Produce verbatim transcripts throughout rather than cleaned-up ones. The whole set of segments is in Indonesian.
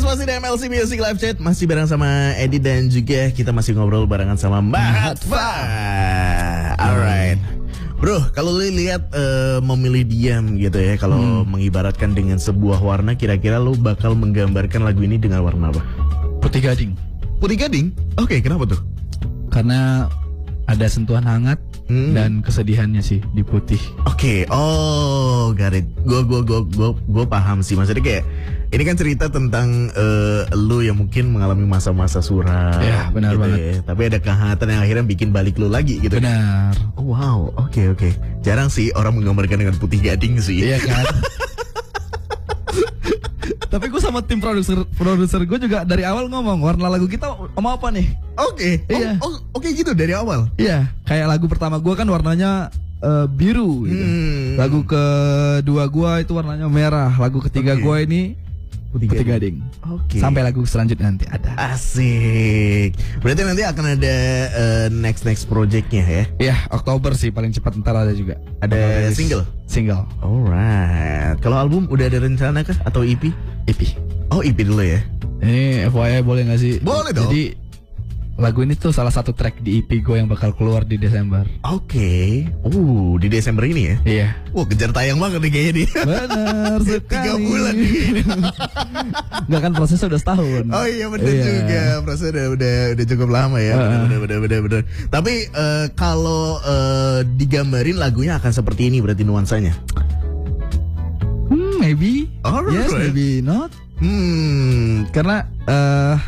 masih di M L C Music Live Chat. Masih bareng sama Edi dan juga kita masih ngobrol barengan sama Mahatfa. Alright bro, kalau lu lihat uh, memilih diam gitu ya, kalau hmm. mengibaratkan dengan sebuah warna, kira-kira lu bakal menggambarkan lagu ini dengan warna apa? Putih gading. Putih gading? Oke, okay, kenapa tuh? Karena ada sentuhan hangat hmm. dan kesedihannya sih di putih. Oke, okay. oh, got it. Gue gue gue gue gue paham sih, maksudnya kayak ini kan cerita tentang uh, lu yang mungkin mengalami masa-masa suram. Ya, benar gitu banget. Ya. Tapi ada kehangatan yang akhirnya bikin balik lu lagi gitu. Benar. Oh, wow, oke okay, oke. Okay. Jarang sih orang menggambarkan dengan putih gading sih. Iya kan. Tapi gue sama tim produser produser gue juga dari awal ngomong warna lagu kita mau apa nih? Oke, okay. Iya. Oh, oke okay gitu dari awal. Iya, kayak lagu pertama gue kan warnanya uh, biru. Gitu. Hmm. Lagu kedua gue itu warnanya merah. Lagu ketiga okay. gue ini putih, putih gading. Oke. Okay. Sampai lagu selanjutnya nanti ada. Asik. Berarti nanti akan ada uh, next next projectnya ya? Iya, Oktober sih paling cepat, ntar ada juga. Ada single? Single. Alright. Kalau album udah ada rencana kah atau E P? E P. Oh, E P dulu ya. Ini F Y I boleh gak sih? Boleh dong. Jadi lagu ini tuh salah satu track di E P gue yang bakal keluar di Desember. Oke. Okay. Uh, di Desember ini ya? Iya. Wah, kejar tayang banget nih kayaknya nih. Bener sekali. Tiga bulan nih kayaknya. Gak kan prosesnya udah setahun. Oh iya bener iya. juga. Prosesnya udah, udah, udah cukup lama ya. Uh. Bener, bener, bener, bener. Tapi uh, kalau uh, digambarin lagunya akan seperti ini berarti nuansanya? Hmm, maybe. Alright. Yes, maybe not. Hmm. Karena uh,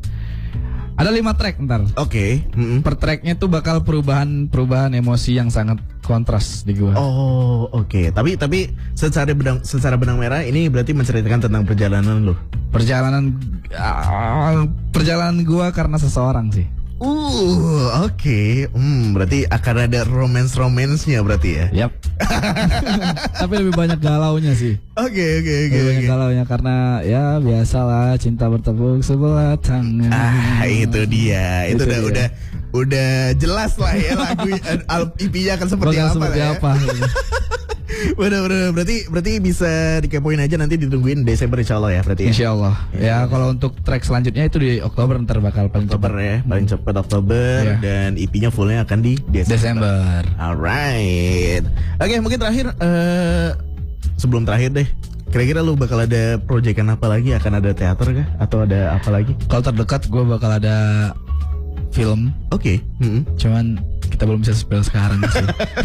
ada lima track ntar. Oke. Okay. Mm-hmm. Per tracknya tuh bakal perubahan perubahan emosi yang sangat kontras di gua. Oh, oke. Okay. Tapi tapi secara benang secara benang merah ini berarti menceritakan tentang perjalanan lo. Perjalanan uh, perjalanan gua karena seseorang sih. Uh, oke. Okay. Hmm, berarti akan ada romance-romance-nya berarti ya. Yap. Tapi lebih banyak galaunya sih. Oke, oke, oke. Lebih banyak galaunya karena ya biasalah cinta bertepuk sebelah tangan. Ah, itu dia. Itu, itu udah, dia. udah udah jelas lah ya lagu E P-nya akan seperti Bakal apa seperti ya. apa. Bener bener berarti berarti bisa dikepoin aja, nanti ditungguin Desember insya Allah ya berarti ya. Insya Allah ya, ya kalau untuk track selanjutnya itu di Oktober ntar bakal paling Oktober cepat. Ya paling hmm. cepat Oktober ya. Dan E P-nya fullnya akan di Desember, Desember. Alright. Oke okay, mungkin terakhir uh, sebelum terakhir deh, kira-kira lu bakal ada proyekan apa lagi? Akan ada teater kah atau ada apa lagi? Kalau terdekat gue bakal ada film. Oke. Okay. Mm-hmm. Cuman kita belum bisa spill sekarang sih.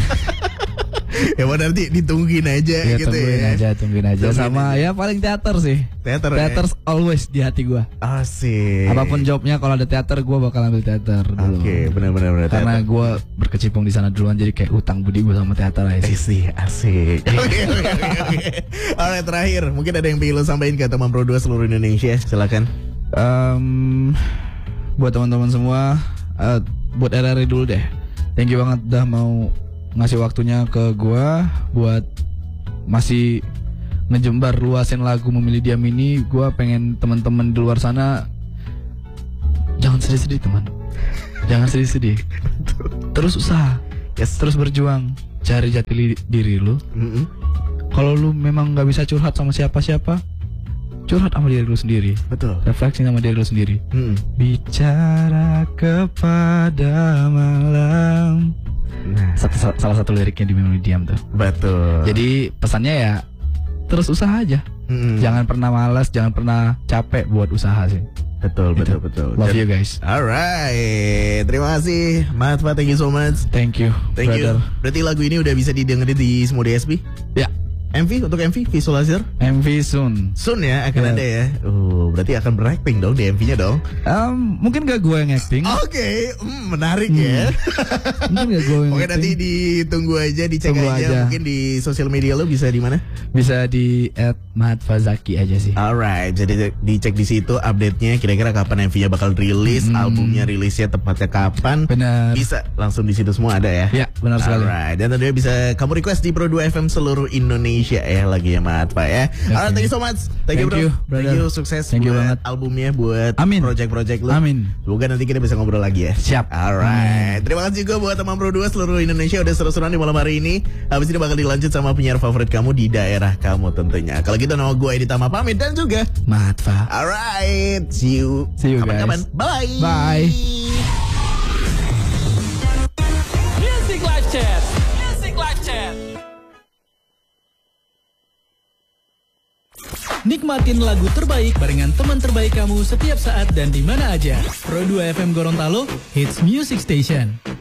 Ya mau nanti ditungguin aja ya, gitu tungguin ya. aja, tungguin aja. Tungguin sama aja. Ya paling teater sih. Teater. Teater ya? Always di hati gue. Asik. Apapun jobnya, kalau ada teater gue bakal ambil teater dulu. Oke, okay, benar-benar. Karena gue berkecimpung di sana duluan, jadi kayak utang budi gue sama teater aja Asik, sih. asik. Oke, oke, oke. Alright, terakhir mungkin ada yang pengen lo sampaikan ke teman Pro dua seluruh Indonesia, silakan. Um, buat teman-teman semua, uh, buat R R I dulu deh. Thank you banget udah mau ngasih waktunya ke gua buat masih ngejembar luasin lagu Memilih Diam ini. Gua pengen teman-teman di luar sana jangan sedih-sedih teman, jangan sedih-sedih, terus usaha, yes. Terus berjuang, cari jati diri lu. Mm-hmm. Kalau lu memang nggak bisa curhat sama siapa-siapa, curhat sama diri lu sendiri. Betul. Refleksi sama diri lu sendiri. Mm-hmm. Bicara kepada malam. Nah, satu, salah satu liriknya di Memilih Diam tuh. Betul. Jadi pesannya ya terus usaha aja. Mm-hmm. Jangan pernah malas, jangan pernah capek buat usaha sih. Betul, gitu. betul, betul. Love Dan, you guys. Alright, terima kasih, Mahatfa. Thank you so much. Thank you. Thank brother. you. Berarti lagu ini udah bisa didengerin di semua D S P? Ya. M V untuk M V visualizer? M V soon. Soon ya akan yeah. ada ya. Uh, berarti akan beracting dong di M V-nya dong. Um, mungkin gak gue yang acting. Oke, okay. mm, menarik hmm. ya. Mungkin gak gue yang Oke, acting. nanti ditunggu aja, dicek aja. aja. Mungkin di sosial media lo bisa di mana? Bisa di at mahatfa zaki aja sih. Alright, jadi dicek di situ update-nya. Kira-kira kapan M V-nya bakal rilis, hmm. albumnya rilisnya tepatnya kapan? Benar. Bisa langsung di situ semua ada ya. Ya. Benar sekali. Alright, dan tentunya bisa kamu request di Pro dua F M seluruh Indonesia ya lagunya Matfa ya. Okay. Alright, thank you so much. Thank, thank you bro. You, thank you, sukses thank buat you banget. albumnya, buat Amin. project-project lu. Amin. Semoga nanti kita bisa ngobrol lagi ya. Siap. Alright. Amin. Terima kasih juga buat teman Pro dua seluruh Indonesia udah seru-seruan di malam hari ini. Habis ini bakal dilanjut sama penyiar favorit kamu di daerah kamu tentunya. Kalau gitu nama gue Edi Tama pamit dan juga Matfa. Alright, see you. See you Kapan-kapan. guys. Bye. Bye. Music Live Chat. Music Live Chat. Nikmatin lagu terbaik barengan teman terbaik kamu setiap saat dan di mana aja. Pro dua F M Gorontalo, Hits Music Station.